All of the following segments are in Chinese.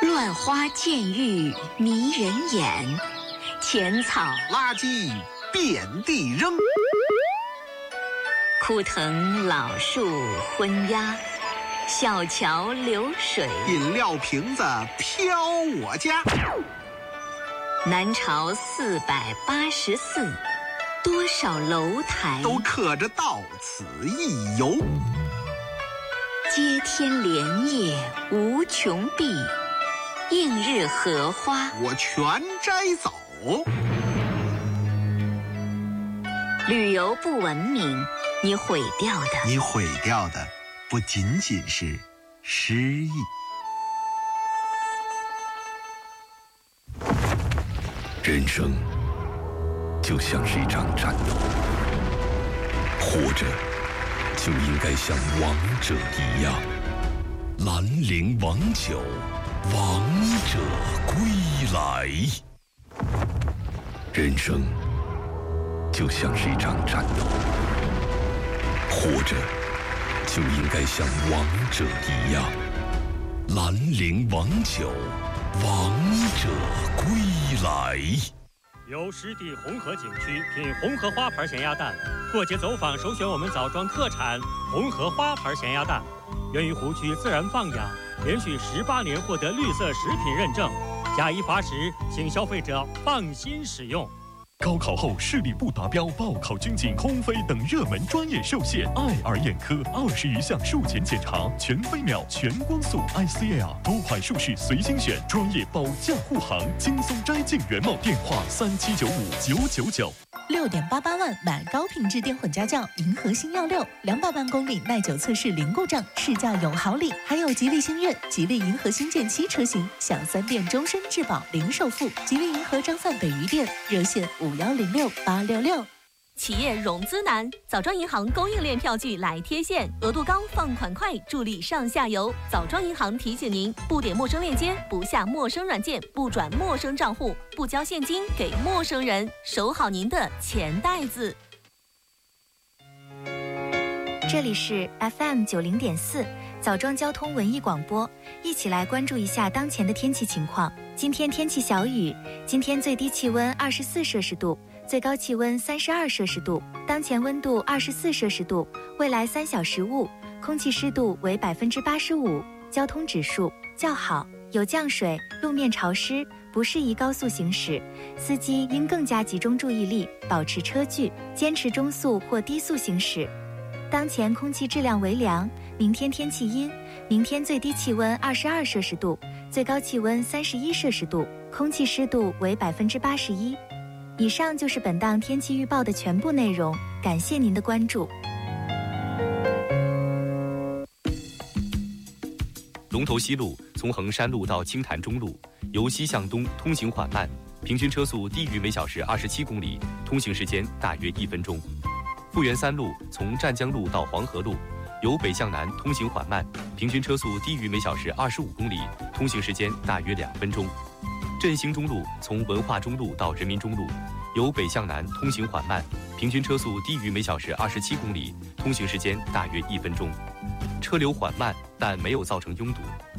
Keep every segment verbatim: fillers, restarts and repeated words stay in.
乱花渐欲迷人眼，浅草垃圾遍地扔。 枯藤老树昏鸦，小桥流水饮料瓶子飘我家。 南朝四百八十寺，多少楼台都刻着到此一游。 接天莲叶无穷碧，映日荷花我全摘走。 旅游不文明，你毁掉的， 你毁掉的不仅仅是诗意。 人生就像是一场战斗，活着就应该像王者一样。兰陵王酒，王者归来。人生就像是一场战斗，活着就应该像王者一样。兰陵王酒，王者归来。 由湿地红河景区品红河花牌咸鸭蛋，过节走访首选我们枣庄特产红河花牌咸鸭蛋，源于湖区自然放养，连续十八年获得绿色食品认证，假一罚十，请消费者放心使用。 高考后视力不达标，报考军警、空飞等热门专业受限。爱尔眼科二十余项术前检查，全飞秒、全光速 I C L 多款术式随心选，专业保驾护航，轻松摘进原貌。电话三七九五九九九。 六点八八万买高品质电混家轿，银河星耀六，两百万公里耐久测试零故障，试驾有好礼，还有吉利星越、吉利银河星舰七车型，享三电终身质保零首付。吉利银河张范北余店热线五幺零六八六六。 企业融资难，枣庄银行供应链票据来贴现，额度高，放款快，助力上下游。枣庄银行提醒您：不点陌生链接，不下陌生软件，不转陌生账户，不交现金给陌生人，守好您的钱袋子。 这里是 F M 九零点四枣庄交通文艺广播，一起来关注一下当前的天气情况。今天天气小雨，今天最低气温二十四摄氏度。最高气温三十二摄氏度，当前温度二十四摄氏度，未来三小时雾，空气湿度为百分之八十五，交通指数较好，有降水，路面潮湿，不适宜高速行驶，司机应更加集中注意力，保持车距，坚持中速或低速行驶。当前空气质量为良，明天天气阴，明天最低气温二十二摄氏度，最高气温三十一摄氏度，空气湿度为百分之八十一。以上就是本档天气预报的全部内容，感谢您的关注。 龙头西路从衡山路到青潭中路，由西向东通行缓慢，平均车速低于每小时二十七公里，通行时间大约一分钟。富源三路从湛江路到黄河路，由北向南通行缓慢，平均车速低于每小时二十五公里，通行时间大约两分钟。振兴中路从文化中路到人民中路，由北向南通行缓慢，平均车速低于每小时二十七公里，通行时间大约一分钟。车流缓慢，但没有造成拥堵。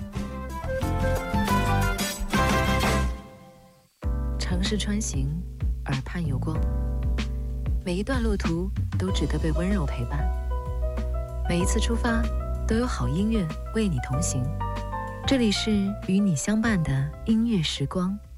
城市穿行，耳畔有光，每一段路途都值得被温柔陪伴，每一次出发都有好音乐为你同行。这里是与你相伴的音乐时光。